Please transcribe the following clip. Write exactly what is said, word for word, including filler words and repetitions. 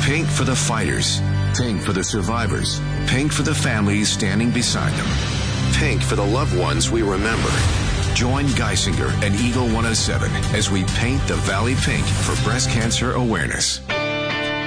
Pink for the fighters. Pink for the survivors. Pink for the families standing beside them. Pink for the loved ones we remember. Join Geisinger and Eagle one oh seven as we paint the Valley pink for breast cancer awareness.